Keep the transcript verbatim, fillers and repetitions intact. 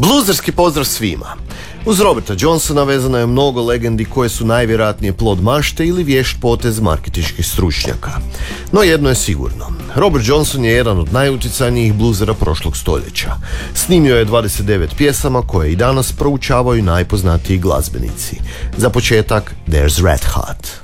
Bluzerski pozdrav svima. Uz Roberta Johnsona vezano je mnogo legendi koje su najvjerojatnije plod mašte ili vješt potez marketinških stručnjaka. No jedno je sigurno. Robert Johnson je jedan od najutjecajnijih bluzera prošlog stoljeća. Snimio je dvadeset devet pjesama koje i danas proučavaju najpoznatiji glazbenici. Za početak, There's Red Hot.